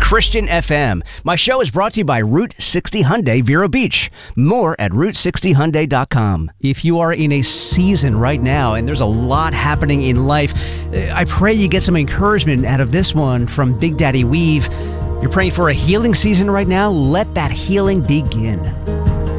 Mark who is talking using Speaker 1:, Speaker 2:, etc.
Speaker 1: Christian FM. My show is brought to you by Route 60 Hyundai Vero Beach. More at Route60Hyundai.com. If you are in a season right now and there's a lot happening in life, I pray you get some encouragement out of this one from Big Daddy Weave. You're praying for a healing season right now? Let that healing begin.